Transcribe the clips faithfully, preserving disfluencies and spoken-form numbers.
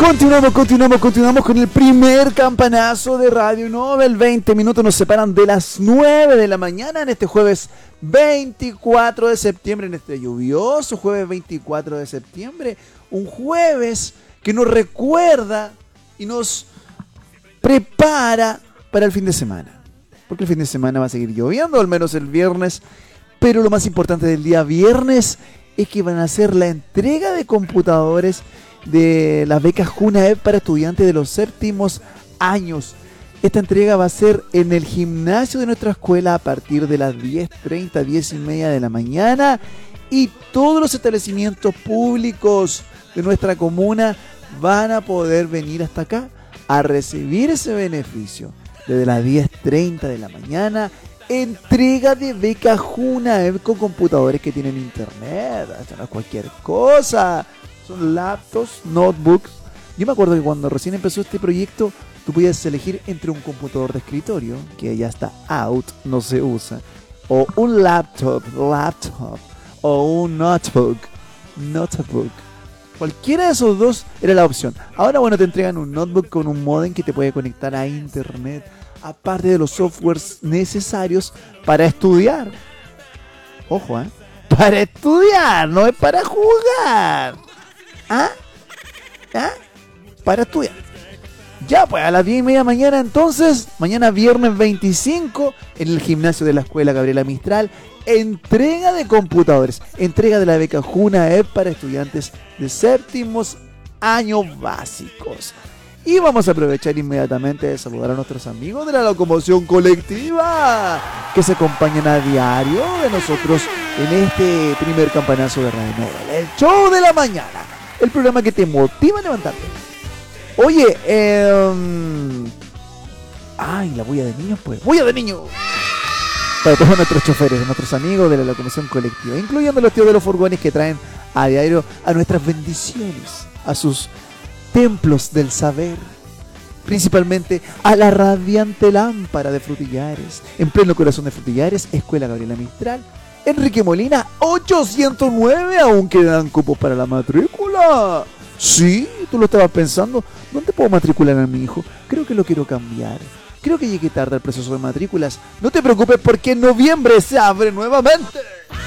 Continuamos, continuamos, continuamos con el primer campanazo de Radio Nobel. veinte minutos nos separan de las nueve de la mañana en este jueves veinticuatro de septiembre, en este lluvioso jueves veinticuatro de septiembre. Un jueves que nos recuerda y nos prepara para el fin de semana. Porque el fin de semana va a seguir lloviendo, al menos el viernes. Pero lo más importante del día viernes es que van a hacer la entrega de computadores de las becas Junaed para estudiantes de los séptimos años. Esta entrega va a ser en el gimnasio de nuestra escuela a partir de las diez treinta, diez y media de la mañana, y todos los establecimientos públicos de nuestra comuna van a poder venir hasta acá a recibir ese beneficio. Desde las diez treinta de la mañana, entrega de becas Junaed con computadores que tienen internet. Esto no es cualquier cosa. Son laptops, notebooks. Yo me acuerdo que cuando recién empezó este proyecto, tú podías elegir entre un computador de escritorio, que ya está out, no se usa, o un laptop, laptop, o un notebook, notebook. Cualquiera de esos dos era la opción. Ahora, bueno, te entregan un notebook con un modem que te puede conectar a internet, aparte de los softwares necesarios para estudiar. Ojo, ¿eh? Para estudiar, no es para jugar. ¿Ah? ¿Ah? Para estudiar. Ya, pues a las diez y media de la mañana entonces, mañana viernes veinticinco, en el gimnasio de la escuela Gabriela Mistral, entrega de computadores, entrega de la beca Junaed para estudiantes de séptimos años básicos. Y vamos a aprovechar inmediatamente de saludar a nuestros amigos de la locomoción colectiva que se acompañan a diario de nosotros en este primer campanazo de Radio Nobel, el show de la mañana, el programa que te motiva a levantarte. Oye, eh... ay, la bulla de niños, pues. ¡Bulla de niños! Para todos nuestros choferes, nuestros amigos de la locomoción colectiva, incluyendo los tíos de los furgones que traen a diario a nuestras bendiciones, a sus templos del saber, principalmente a la radiante lámpara de Frutillares, en pleno corazón de Frutillares, Escuela Gabriela Mistral, Enrique Molina, ochocientos nueve, aún quedan cupos para la matrícula. Sí, tú lo estabas pensando, ¿dónde puedo matricular a mi hijo? Creo que lo quiero cambiar. Creo que llegué tarde al proceso de matrículas. No te preocupes porque en noviembre se abre nuevamente.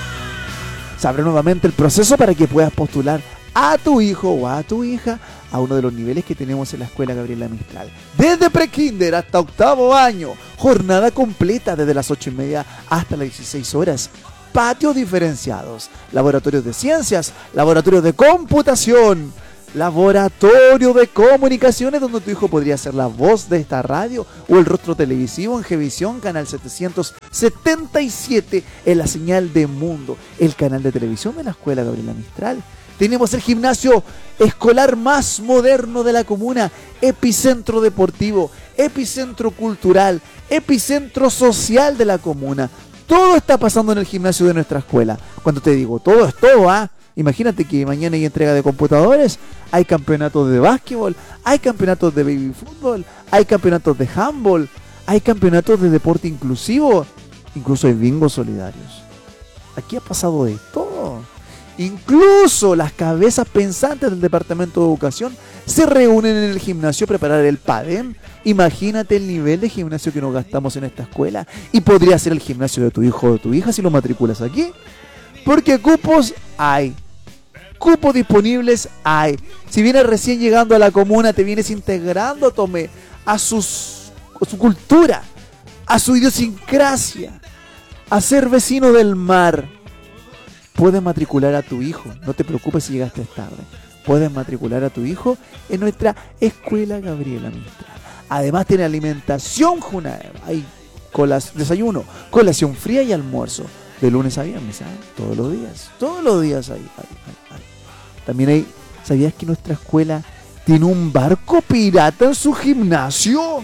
Se abre nuevamente el proceso para que puedas postular a tu hijo o a tu hija a uno de los niveles que tenemos en la Escuela Gabriela Mistral. Desde prekinder hasta octavo año, jornada completa desde las ocho y media hasta las dieciséis horas. Patios diferenciados, laboratorios de ciencias, laboratorios de computación, laboratorio de comunicaciones donde tu hijo podría ser la voz de esta radio o el rostro televisivo en Gevisión, canal setecientos setenta y siete, en la señal de Mundo, el canal de televisión de la Escuela Gabriela Mistral. Tenemos el gimnasio escolar más moderno de la comuna, epicentro deportivo, epicentro cultural, epicentro social de la comuna. Todo está pasando en el gimnasio de nuestra escuela. Cuando te digo todo es todo, ¿ah? ¿eh? Imagínate que mañana hay entrega de computadores, hay campeonatos de básquetbol, hay campeonatos de baby fútbol, hay campeonatos de handball, hay campeonatos de deporte inclusivo, incluso hay bingos solidarios. Aquí ha pasado de todo. Incluso las cabezas pensantes del Departamento de Educación se reúnen en el gimnasio a preparar el PADEM. Imagínate el nivel de gimnasio que nos gastamos en esta escuela, y podría ser el gimnasio de tu hijo o de tu hija si lo matriculas aquí. Porque cupos hay. Cupos disponibles hay. Si vienes recién llegando a la comuna, te vienes integrando, tome, a, sus, a su cultura, a su idiosincrasia, a ser vecino del mar. Puedes matricular a tu hijo, no te preocupes si llegaste tarde. Puedes matricular a tu hijo en nuestra Escuela Gabriela Mistral. Además tiene alimentación Junaed. Hay colas, desayuno, colación fría y almuerzo. De lunes a viernes, ¿sabes? Todos los días. Todos los días hay, hay, hay, hay. También hay, ¿sabías que nuestra escuela tiene un barco pirata en su gimnasio?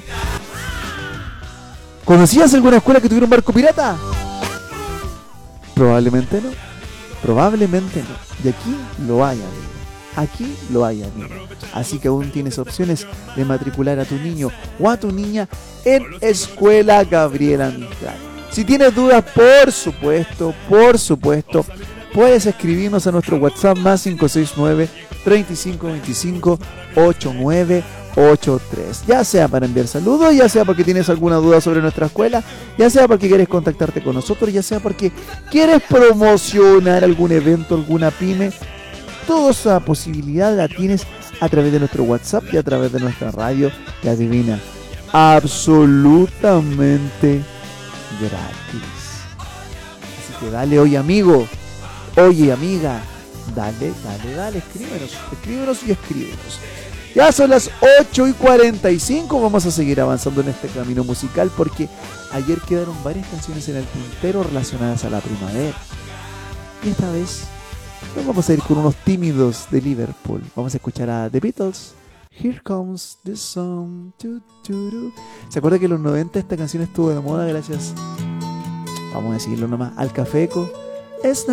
¿Conocías alguna escuela que tuviera un barco pirata? Probablemente no. Probablemente no. Y aquí lo hay, amigo. Aquí lo hay, amigo. Así que aún tienes opciones de matricular a tu niño o a tu niña en Escuela Gabriela Mistral. Si tienes dudas, por supuesto, por supuesto, puedes escribirnos a nuestro WhatsApp más cinco seis nueve, tres cinco dos cinco, ocho nueve ocho tres. Ya sea para enviar saludos, ya sea porque tienes alguna duda sobre nuestra escuela, ya sea porque quieres contactarte con nosotros, ya sea porque quieres promocionar algún evento, alguna pyme. Toda esa posibilidad la tienes a través de nuestro WhatsApp y a través de nuestra radio, que adivina, absolutamente gratis. Así que dale, oye amigo, oye amiga, dale, dale, dale, escríbenos, escríbenos y escríbenos. Ya son las ocho y cuarenta y cinco, vamos a seguir avanzando en este camino musical porque ayer quedaron varias canciones en el tintero relacionadas a la primavera. Y esta vez nos vamos a ir con unos tímidos de Liverpool. Vamos a escuchar a The Beatles. Here Comes the Sun. Tu, tu, tu. ¿Se acuerda que en los noventa esta canción estuvo de moda gracias, vamos a decirlo nomás, al Cafeco? It's